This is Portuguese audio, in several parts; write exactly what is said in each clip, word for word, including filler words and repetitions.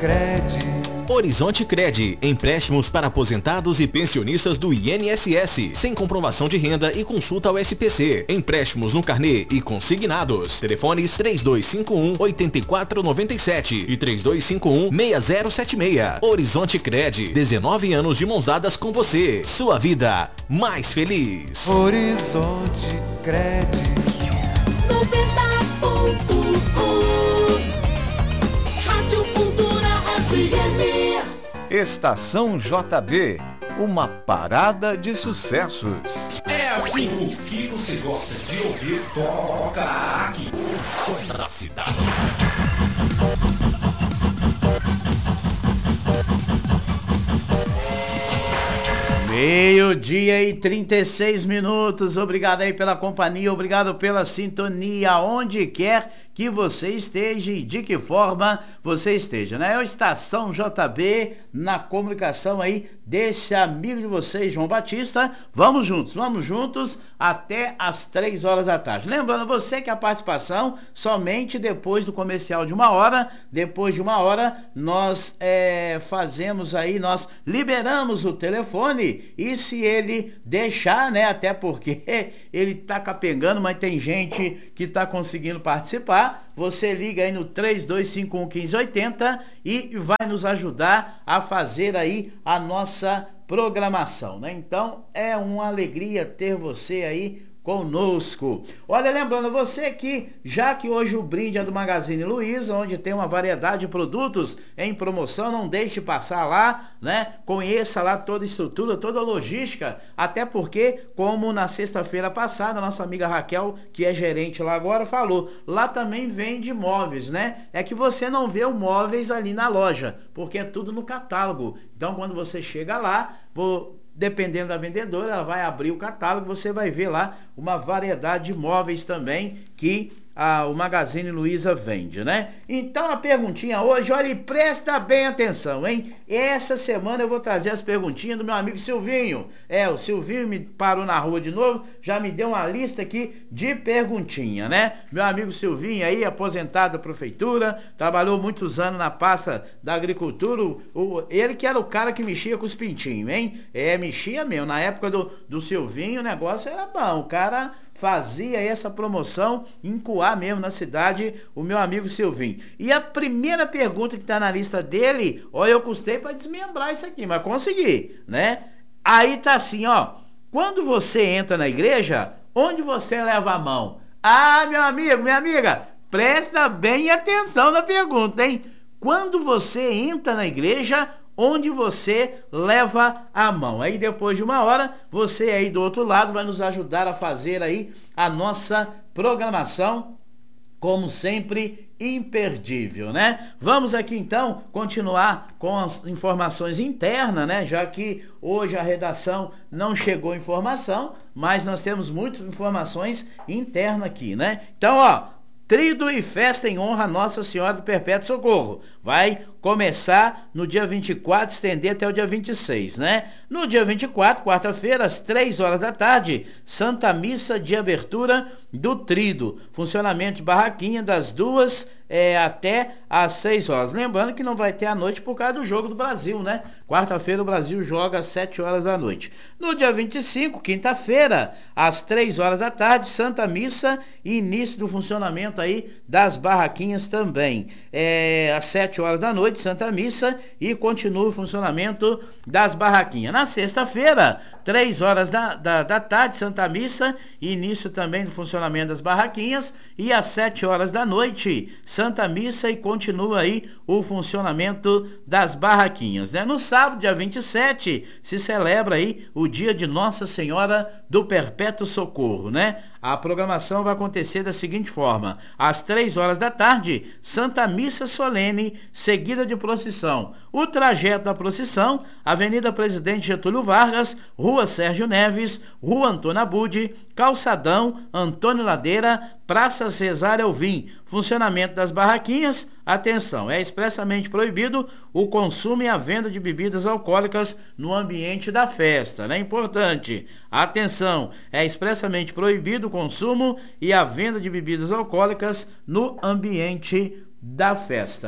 Cred. Horizonte Cred, empréstimos para aposentados e pensionistas do I N S S, sem comprovação de renda e consulta ao S P C. Empréstimos no carnê e consignados. Telefones três dois cinco um, oito quatro nove sete e três dois cinco um, seis zero sete seis. Horizonte Cred, dezenove anos de mãos dadas com você. Sua vida mais feliz. Horizonte Cred. noventa ponto um Rádio Cultura F M. Estação J B, uma parada de sucessos. É assim o que você gosta de ouvir, toca aqui. O som da cidade. Meio-dia e trinta e seis minutos, obrigado aí pela companhia, obrigado pela sintonia, onde quer que você esteja e de que forma você esteja, né? É a Estação J B na comunicação aí desse amigo de vocês, João Batista. Vamos juntos, vamos juntos até as três horas da tarde. Lembrando você que a participação somente depois do comercial de uma hora, depois de uma hora nós é, fazemos aí, nós liberamos o telefone e se ele deixar, né? Até porque ele tá capengando, mas tem gente que tá conseguindo participar. Você liga aí no três dois cinco um, um cinco oito zero e vai nos ajudar a fazer aí a nossa programação, né? Então é uma alegria ter você aí conosco. Olha, lembrando você que, já que hoje o brinde é do Magazine Luiza, onde tem uma variedade de produtos em promoção, não deixe passar lá, né? Conheça lá toda a estrutura, toda a logística, até porque, como na sexta-feira passada, nossa amiga Raquel, que é gerente lá agora, falou, lá também vende móveis, né? É que você não vê o móveis ali na loja, porque é tudo no catálogo. Então, quando você chega lá, vou... dependendo da vendedora, ela vai abrir o catálogo, você vai ver lá uma variedade de móveis também que a, o Magazine Luiza vende, né? Então a perguntinha hoje, olha, e presta bem atenção, hein? Essa semana eu vou trazer as perguntinhas do meu amigo Silvinho. É, o Silvinho me parou na rua de novo, já me deu uma lista aqui de perguntinha, né? Meu amigo Silvinho aí, aposentado da prefeitura, trabalhou muitos anos na pasta da agricultura, o, o, ele que era o cara que mexia com os pintinhos, hein? É, mexia mesmo, na época do, do Silvinho o negócio era bom, o cara fazia essa promoção em Cuá mesmo, na cidade, o meu amigo Silvinho. E a primeira pergunta que tá na lista dele, ó, eu custei para desmembrar isso aqui, mas consegui, né? Aí tá assim, ó, quando você entra na igreja, onde você leva a mão? Ah, meu amigo, minha amiga, presta bem atenção na pergunta, hein? Quando você entra na igreja, onde você leva a mão? Aí depois de uma hora, você aí do outro lado vai nos ajudar a fazer aí a nossa programação, como sempre, imperdível, né? Vamos aqui então continuar com as informações internas, né? Já que hoje a redação não chegou informação, mas nós temos muitas informações internas aqui, né? Então, ó, Tríduo e festa em honra a Nossa Senhora do Perpétuo Socorro. Vai começar no dia vinte e quatro, estender até o dia vinte e seis, né? No dia vinte e quatro, quarta-feira, às três horas da tarde, Santa Missa de abertura do Tríduo. Funcionamento de barraquinha das duas é, até às seis horas. Lembrando que não vai ter à noite por causa do jogo do Brasil, né? Quarta-feira o Brasil joga às sete horas da noite. No dia vinte e cinco, quinta-feira, às três horas da tarde, Santa Missa e início do funcionamento aí das barraquinhas também. É, às sete horas da noite, Santa Missa, e continua o funcionamento das barraquinhas. Na sexta-feira, três horas da, da, da tarde, Santa Missa, e início também do funcionamento das barraquinhas, e às sete horas da noite, Santa Missa, e continua aí o funcionamento das barraquinhas, né? No sábado, dia vinte e sete, se celebra aí o dia de Nossa Senhora do Perpétuo Socorro, né? A programação vai acontecer da seguinte forma: às três horas da tarde, Santa Missa Solene, seguida de procissão. O trajeto da procissão: Avenida Presidente Getúlio Vargas, Rua Sérgio Neves, Rua Antônio Abude, Calçadão, Antônio Ladeira, Praça Cesária Alvim. Funcionamento das barraquinhas: atenção, é expressamente proibido o consumo e a venda de bebidas alcoólicas no ambiente da festa, né? Importante, atenção, é expressamente proibido o consumo e a venda de bebidas alcoólicas no ambiente da festa.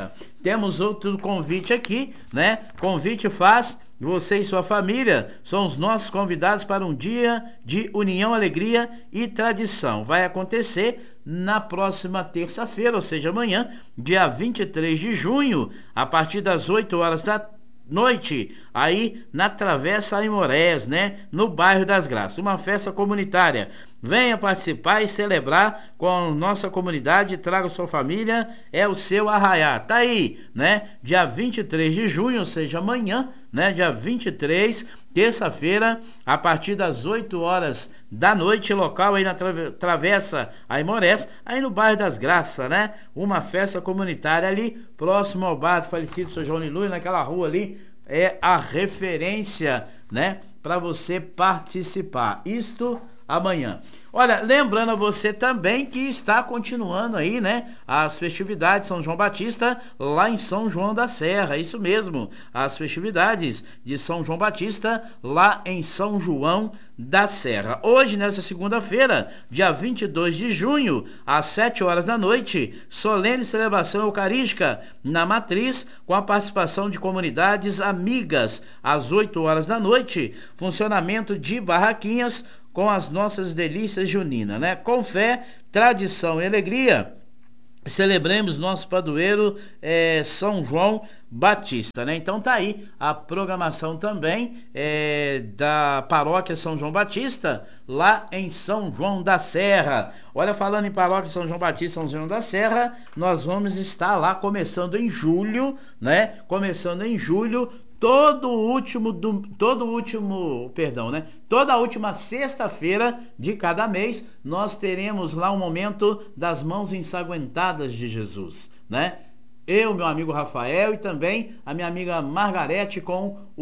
temos outro convite aqui, né? Convite faz... Você e sua família são os nossos convidados para um dia de união, alegria e tradição. Vai acontecer na próxima terça-feira, ou seja, amanhã, dia vinte e três de junho, a partir das oito horas da noite, aí na Travessa Aimorés, né? No bairro das Graças. Uma festa comunitária. Venha participar e celebrar com a nossa comunidade, traga sua família, é o seu arraiá. Tá aí, né? Dia vinte e três de junho, ou seja, amanhã, né? Dia vinte e três, terça-feira, a partir das oito horas da noite, local aí na Travessa Aimorés, aí no bairro das Graças, né? Uma festa comunitária ali, próximo ao bar do falecido São João Lilu, naquela rua ali, é a referência, né? Para você participar. Isto amanhã. Olha, lembrando a você também que está continuando aí, né, as festividades de São João Batista lá em São João da Serra, isso mesmo, as festividades de São João Batista lá em São João da Serra. Hoje, nessa segunda-feira, dia vinte e dois de junho, às sete horas da noite, solene celebração eucarística na Matriz, com a participação de comunidades amigas, às oito horas da noite, funcionamento de barraquinhas com as nossas delícias juninas, né? Com fé, tradição e alegria, celebremos nosso padroeiro é, São João Batista, né? Então tá aí a programação também é, da paróquia São João Batista, lá em São João da Serra. Olha, falando em paróquia São João Batista, São João da Serra, nós vamos estar lá começando em julho, né? Começando em julho, todo último, do, todo último, perdão, né? Toda última sexta-feira de cada mês, nós teremos lá um momento das mãos ensanguentadas de Jesus, né? Eu, meu amigo Rafael e também a minha amiga Margarete com o,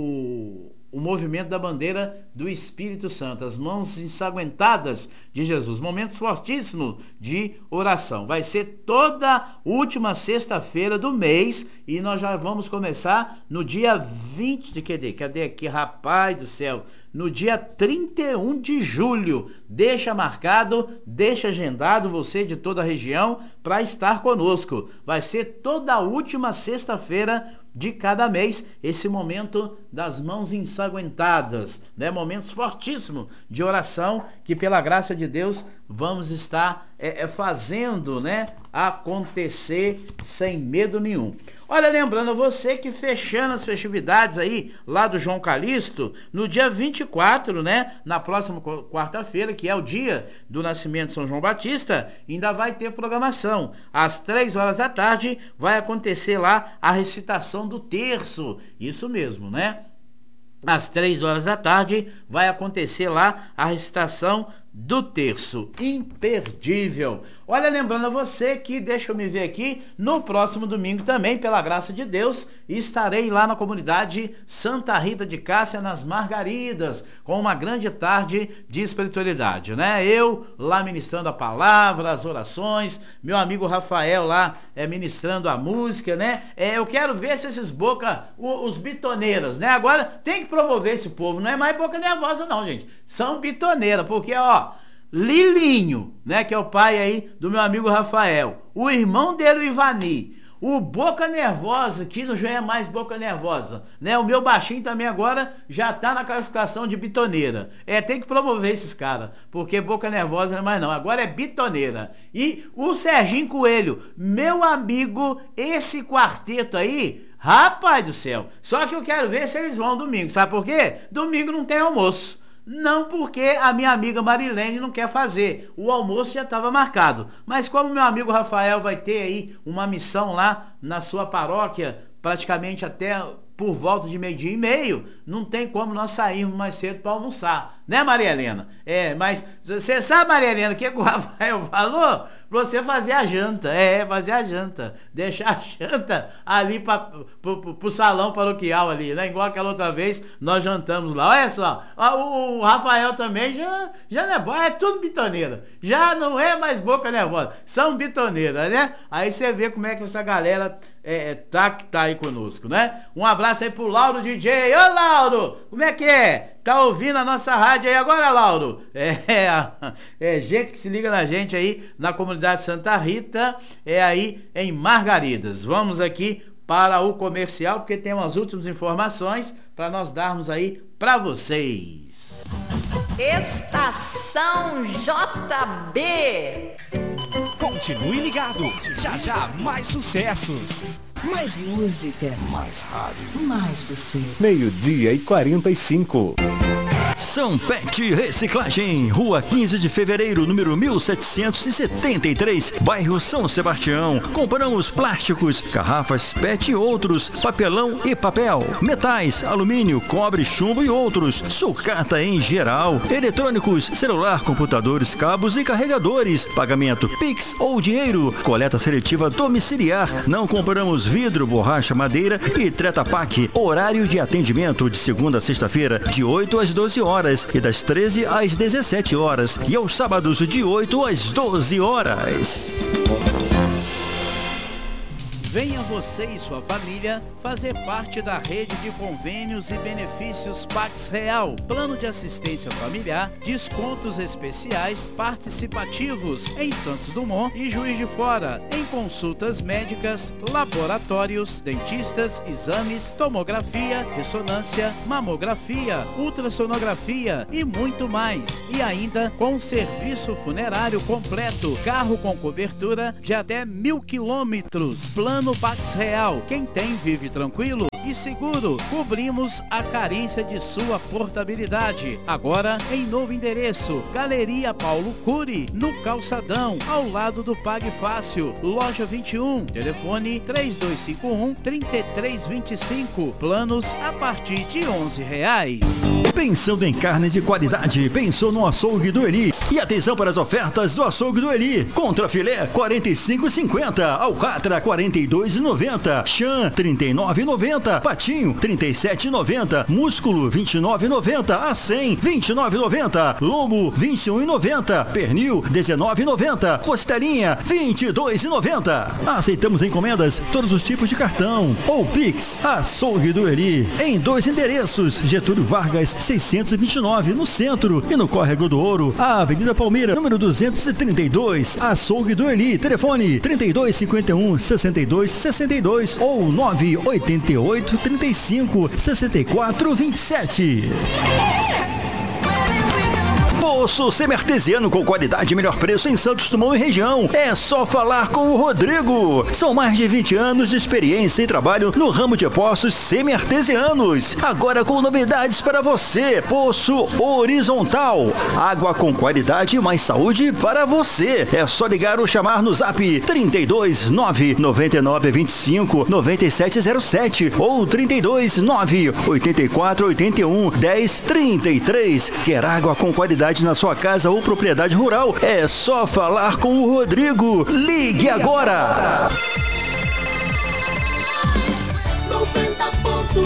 o, o movimento da bandeira do Espírito Santo, as mãos ensanguentadas de Jesus, momentos fortíssimos de oração. Vai ser toda última sexta-feira do mês e nós já vamos começar no dia vinte de cadê? Cadê aqui, rapaz do céu? No dia trinta e um de julho. Deixa marcado, deixa agendado você de toda a região para estar conosco. Vai ser toda a última sexta-feira de cada mês, esse momento das mãos ensanguentadas, né? Momentos fortíssimos de oração que, pela graça de Deus, vamos estar é, é, fazendo, né, acontecer sem medo nenhum. Olha, lembrando a você que fechando as festividades aí lá do João Calixto, no dia vinte e quatro, né, na próxima quarta-feira, que é o dia do nascimento de São João Batista, ainda vai ter programação. Às três horas da tarde vai acontecer lá a recitação do terço. Isso mesmo, né? Às três horas da tarde vai acontecer lá a recitação do terço. Imperdível. Olha, lembrando a você que, deixa eu me ver aqui, no próximo domingo também, pela graça de Deus, estarei lá na comunidade Santa Rita de Cássia, nas Margaridas, com uma grande tarde de espiritualidade, né? Eu lá ministrando a palavra, as orações, meu amigo Rafael lá é, ministrando a música, né? É, eu quero ver se esses boca, os bitoneiras, né? Agora tem que promover esse povo, não é mais boca nervosa não, gente. São bitoneiras, porque, ó, Lilinho, né, que é o pai aí do meu amigo Rafael, o irmão dele, o Ivani, o Boca Nervosa, que não já é mais Boca Nervosa, né, o meu baixinho também agora já tá na classificação de bitoneira. É, tem que promover esses caras, porque Boca Nervosa não é mais não, agora é bitoneira. E o Serginho Coelho, meu amigo, esse quarteto aí, rapaz do céu, só que eu quero ver se eles vão domingo, sabe por quê? Domingo não tem almoço. Não porque a minha amiga Marilene não quer fazer. O almoço já estava marcado. Mas como meu amigo Rafael vai ter aí uma missão lá na sua paróquia, praticamente até por volta de meio-dia e meio, não tem como nós sairmos mais cedo para almoçar. Né, Maria Helena? É, mas você sabe, Maria Helena, o que, que o Rafael falou? Pra você fazer a janta. É, fazer a janta. Deixar a janta ali para pro, pro salão paroquial ali, né? Igual aquela outra vez nós jantamos lá. Olha só, o, o Rafael também já, já não é bom, é tudo bitoneira. Já não é mais Boca Nervosa. São bitoneiras, né? Aí você vê como é que essa galera é, tá, tá aí conosco, né? Um abraço aí pro Lauro D J. Ô, Lauro, como é que é? tá ouvindo a nossa rádio aí agora, Lauro? É, é, é gente que se liga na gente aí na comunidade Santa Rita, é aí em Margaridas. Vamos aqui para o comercial, porque tem umas últimas informações para nós darmos aí para vocês. Estação J B. Continue ligado, já já mais sucessos. Mais música. Mais rádio. Mais você. Meio-dia e quarenta e cinco. São Pet Reciclagem, Rua quinze de Fevereiro, número mil setecentos e setenta e três, bairro São Sebastião. Compramos plásticos, garrafas Pet e outros, papelão e papel, metais, alumínio, cobre, chumbo e outros, sucata em geral, eletrônicos, celular, computadores, cabos e carregadores, pagamento Pix ou dinheiro, coleta seletiva domiciliar. Não compramos vidro, borracha, madeira e Treta Pak. Horário de atendimento de segunda a sexta-feira, de oito às doze horas e das treze às dezessete horas e aos sábados de oito às doze horas. Venha você e sua família fazer parte da rede de convênios e benefícios Pax Real. Plano de assistência familiar, descontos especiais participativos em Santos Dumont e Juiz de Fora, em consultas médicas, laboratórios, dentistas, exames, tomografia, ressonância, mamografia, ultrassonografia e muito mais. E ainda com serviço funerário completo, carro com cobertura de até mil quilômetros. Plano No Pax Real, quem tem vive tranquilo e seguro. Cobrimos a carência de sua portabilidade. Agora em novo endereço, Galeria Paulo Cury, no Calçadão, ao lado do Pague Fácil, loja vinte e um, telefone três dois cinco um, três três dois cinco, planos a partir de onze reais. Pensando em carne de qualidade, pensou no açougue do Eli. E atenção para as ofertas do açougue do Eli. Contra filé quarenta e cinco reais e cinquenta centavos, alcatra quarenta e dois reais e noventa centavos, chã trinta e nove reais e noventa centavos, patinho trinta e sete reais e noventa centavos, músculo vinte e nove reais e noventa centavos, a cem vinte e nove reais e noventa centavos, lombo vinte e um reais e noventa centavos, pernil dezenove reais e noventa centavos, costelinha vinte e dois reais e noventa centavos. Aceitamos encomendas, todos os tipos de cartão ou Pix. Açougue do Eli, em dois endereços, Getúlio Vargas seiscentos e vinte e nove, no centro, e no Córrego do Ouro, a Avenida Palmeira, número duzentos e trinta e dois. Açougue do Eli, telefone trinta e dois cinquenta e um, sessenta e dois sessenta e dois ou nove oito oito, trinta e cinco, sessenta e quatro, vinte e sete. Poço semi-artesiano com qualidade e melhor preço em Santos Dumont e região. É só falar com o Rodrigo. São mais de vinte anos de experiência e trabalho no ramo de poços semi-artesianos. Agora com novidades para você. Poço horizontal. Água com qualidade e mais saúde para você. É só ligar ou chamar no zap trinta e dois, nove nove nove, vinte e cinco, nove sete zero sete ou trinta e dois, nove oitenta e quatro, oitenta e um, dez, trinta e três. Quer água com qualidade na sua casa ou propriedade rural? É só falar com o Rodrigo. Ligue agora! noventa ponto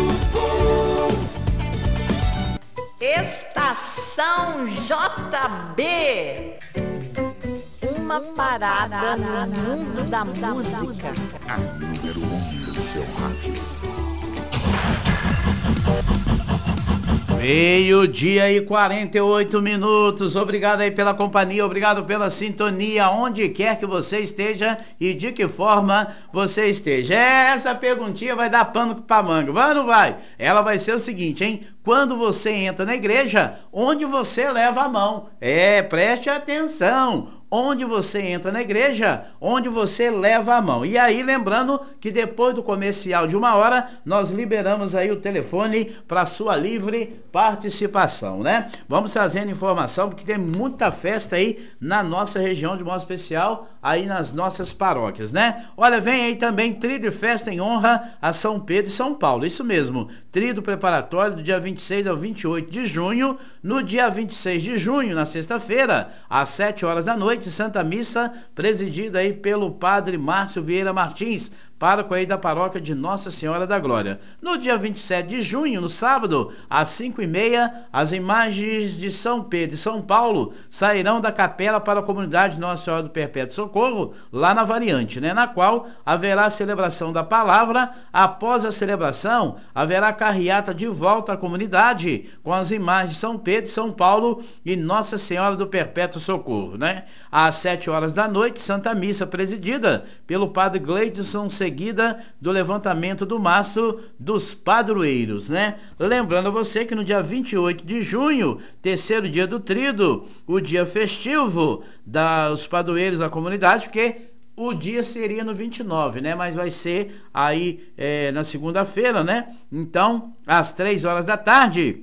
um Estação J B. Uma parada no mundo da música. A número um do seu rádio. Meio-dia e quarenta e oito minutos. Obrigado aí pela companhia, obrigado pela sintonia, onde quer que você esteja e de que forma você esteja. Essa perguntinha vai dar pano pra manga, vai ou não vai? Ela vai ser o seguinte, hein? Quando você entra na igreja, onde você leva a mão? É, preste atenção. Onde você entra na igreja, onde você leva a mão. E aí, lembrando que depois do comercial de uma hora, nós liberamos aí o telefone para sua livre participação, né? Vamos trazendo informação, porque tem muita festa aí na nossa região, de modo especial, aí nas nossas paróquias, né? Olha, vem aí também tríduo e festa em honra a São Pedro e São Paulo, isso mesmo, tríduo preparatório do dia vinte e seis ao vinte e oito de junho, no dia vinte e seis de junho, na sexta-feira, às sete horas da noite, Santa Missa, presidida aí pelo Padre Márcio Vieira Martins, pároco aí da paróquia de Nossa Senhora da Glória. No dia vinte e sete de junho, no sábado, às cinco e meia, as imagens de São Pedro e São Paulo sairão da capela para a comunidade Nossa Senhora do Perpétuo Socorro, lá na Variante, né? Na qual haverá a celebração da palavra. Após a celebração, haverá carreata de volta à comunidade com as imagens de São Pedro, São Paulo e Nossa Senhora do Perpétuo Socorro, né? Às sete horas da noite, Santa Missa presidida pelo padre Gleidson, seguida do levantamento do mastro dos padroeiros, né? Lembrando a você que no dia vinte e oito de junho, terceiro dia do Tríduo, o dia festivo dos padroeiros da comunidade, porque o dia seria no vinte e nove, né? Mas vai ser aí é, na segunda-feira, né? Então, às três horas da tarde,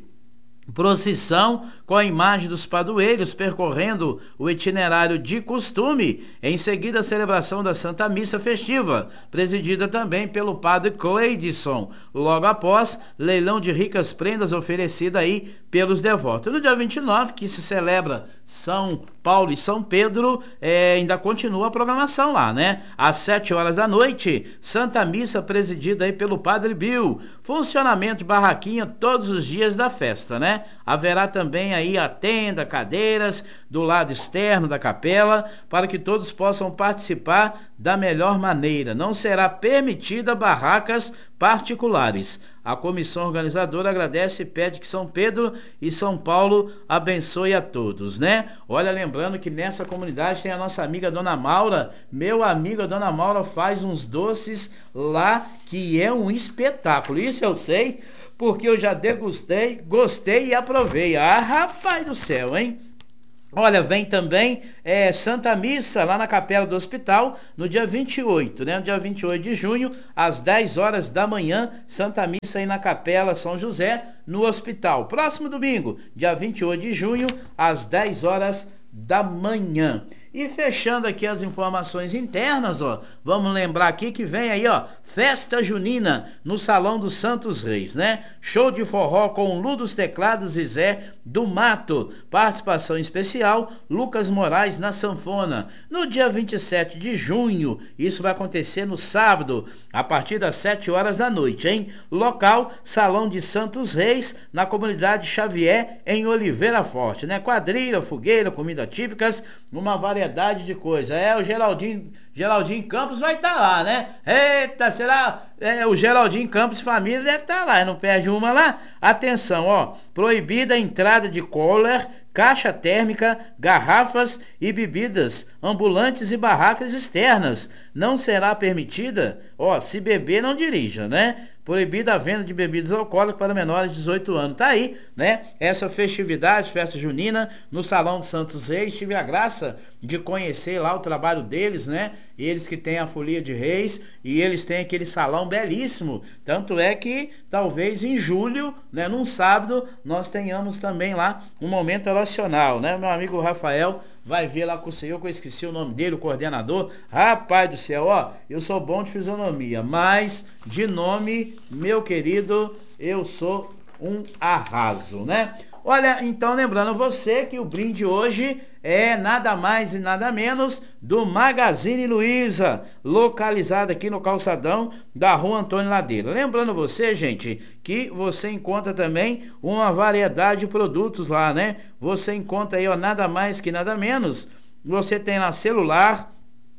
procissão com a imagem dos padroeiros percorrendo o itinerário de costume. Em seguida, a celebração da Santa Missa festiva, presidida também pelo padre Cleidson. Logo após, leilão de ricas prendas oferecida aí pelos devotos. No dia vinte e nove, que se celebra São Paulo e São Pedro, é, ainda continua a programação lá, né? Às sete horas da noite, Santa Missa presidida aí pelo padre Bill. Funcionamento de barraquinha todos os dias da festa, né? Haverá também aí a tenda, cadeiras do lado externo da capela, para que todos possam participar da melhor maneira. Não será permitida barracas particulares. A comissão organizadora agradece e pede que São Pedro e São Paulo abençoe a todos, né? Olha, lembrando que nessa comunidade tem a nossa amiga Dona Maura. Meu amigo, a Dona Maura faz uns doces lá que é um espetáculo. Isso eu sei, porque eu já degustei, gostei e aprovei. Ah, rapaz do céu, hein? Olha, vem também é, Santa Missa lá na Capela do Hospital no dia vinte e oito, né? No dia vinte e oito de junho, às dez horas da manhã, Santa Missa aí na Capela São José, no Hospital. Próximo domingo, dia vinte e oito de junho, às dez horas da manhã. E fechando aqui as informações internas, ó, vamos lembrar aqui que vem aí, ó, Festa Junina no Salão dos Santos Reis, né? Show de forró com Lu dos Teclados e Zé do Mato. Participação especial, Lucas Moraes na sanfona. No dia vinte e sete de junho, isso vai acontecer no sábado, a partir das sete horas da noite, hein? Local, Salão de Santos Reis, na comunidade Xavier, em Oliveira Forte, né? Quadrilha, fogueira, comida típicas, uma variedade de coisa. É, o Geraldinho, Geraldinho Campos vai estar tá lá, né? Eita, será? É, o Geraldinho Campos Família deve estar tá lá, não perde uma lá. Atenção, ó, proibida a entrada de cooler, caixa térmica, garrafas e bebidas, ambulantes e barracas externas. Não será permitida, ó, se beber não dirija, né? Proibida a venda de bebidas alcoólicas para menores de dezoito anos. Tá aí, né? Essa festividade, festa junina, no Salão de Santos Reis. Tive a graça de conhecer lá o trabalho deles, né? Eles que têm a Folia de Reis e eles têm aquele salão belíssimo. Tanto é que talvez em julho, né, num sábado, nós tenhamos também lá um momento oracional, né? Meu amigo Rafael vai ver lá com o senhor, que eu esqueci o nome dele, o coordenador. Rapaz do céu, ó, eu sou bom de fisionomia, mas de nome, meu querido, eu sou um arraso, né? Olha, então lembrando você que o brinde hoje é nada mais e nada menos do Magazine Luiza, localizado aqui no calçadão da Rua Antônio Ladeira. Lembrando você, gente, que você encontra também uma variedade de produtos lá, né? Você encontra aí, ó, nada mais que nada menos. Você tem lá celular,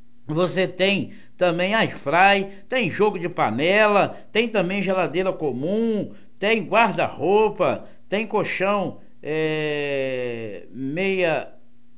você tem também airfry, tem jogo de panela, tem também geladeira comum, tem guarda-roupa, tem colchão é, meia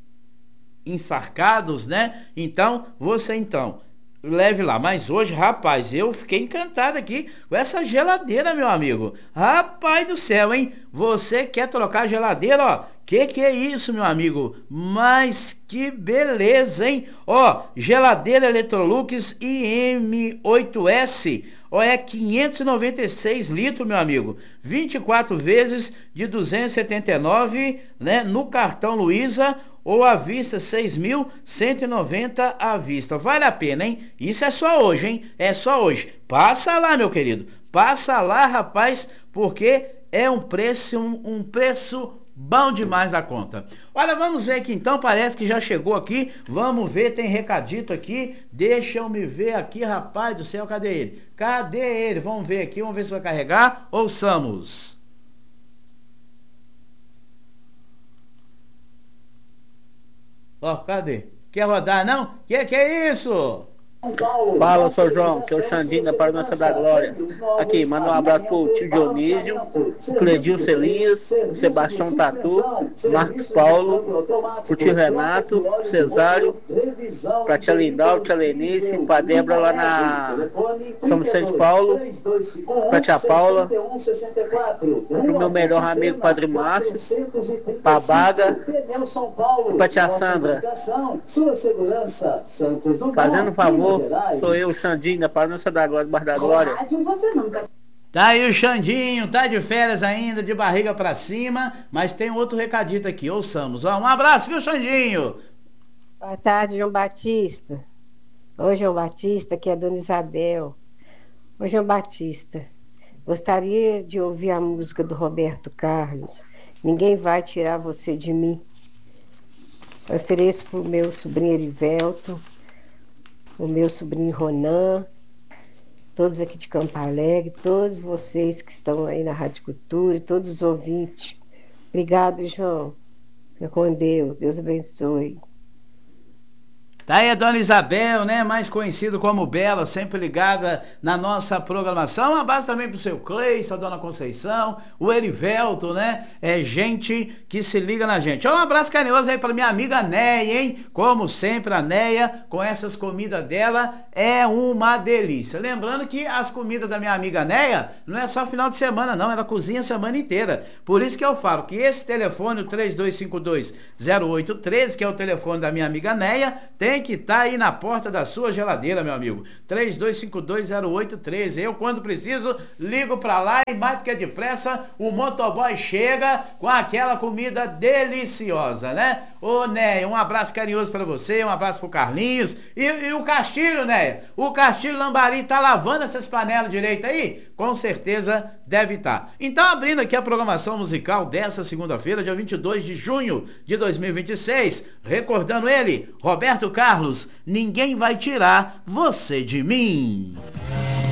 encharcados, né? Então, você então, leve lá. Mas hoje, rapaz, eu fiquei encantado aqui com essa geladeira, meu amigo. Rapaz do céu, hein? Você quer trocar a geladeira, ó? Que que é isso, meu amigo? Mas que beleza, hein? Ó, geladeira Electrolux I M oito S, ó, é quinhentos e noventa e seis litros, meu amigo. vinte e quatro vezes de duzentos e setenta e nove, né, no cartão Luiza, ou à vista seis mil cento e noventa à vista. Vale a pena, hein? Isso é só hoje, hein? É só hoje. Passa lá, meu querido. Passa lá, rapaz, porque é um preço, um, um preço Bom demais a conta. Olha, vamos ver aqui então, parece que já chegou aqui. Vamos ver, tem recadito aqui. Deixa eu me ver aqui, rapaz do céu, cadê ele? Cadê ele? Vamos ver aqui, vamos ver se vai carregar. Ouçamos. Ó, cadê? Quer rodar não? Que que é isso? Fala, seu João, que é o Xandinho da Parança da Glória. Aqui, manda um abraço pro tio Dionísio, Cledil Celias, Sebastião Tatu, Marcos Paulo, pro tio Renato, Cesário, pra tia Lindal, tia Lenice, pra Débora lá na São Vicente Paulo, pra tia Paula, pro meu melhor amigo Padre Márcio, pra Baga, pra tia Sandra. Fazendo um favor, sou eu, o Xandinho, da Parança da Glória, Bar da Glória. Tá aí o Xandinho, tá de férias ainda, de barriga pra cima, mas tem outro recadito aqui, ouçamos. Ó, um abraço, viu, Xandinho? Boa tarde, João Batista. Oi, João Batista, aqui é a Dona Isabel. Oi, João Batista. Gostaria de ouvir a música do Roberto Carlos. Ninguém vai tirar você de mim. Eu ofereço pro meu sobrinho Erivelto, o meu sobrinho Ronan, todos aqui de Campo Alegre, todos vocês que estão aí na Rádio Cultura, todos os ouvintes. Obrigado, João. Fica com Deus. Deus abençoe. Tá aí a Dona Isabel, né? Mais conhecido como Bela, sempre ligada na nossa programação. Um abraço também pro seu Cleiton, a Dona Conceição, o Erivelto, né? É gente que se liga na gente. Um abraço carinhoso aí pra minha amiga Neia, hein? Como sempre, a Neia, com essas comidas dela, é uma delícia. Lembrando que as comidas da minha amiga Neia não é só final de semana, não. Ela cozinha a semana inteira. Por isso que eu falo que esse telefone, o três dois cinco dois, zero oito um três, que é o telefone da minha amiga Neia, tem que tá aí na porta da sua geladeira, meu amigo. três dois cinco dois, zero oito um três. Eu, quando preciso, ligo pra lá e mais do que depressa, o motoboy chega com aquela comida deliciosa, né? Ô, Néia, um abraço carinhoso pra você, um abraço pro Carlinhos. E, e o Castilho, Néia? O Castilho Lambari tá lavando essas panelas direito aí? Com certeza deve estar. Então, abrindo aqui a programação musical dessa segunda-feira, dia vinte e dois de junho de dois mil e vinte e seis, recordando ele, Roberto Carlos, Ninguém Vai Tirar Você de Mim.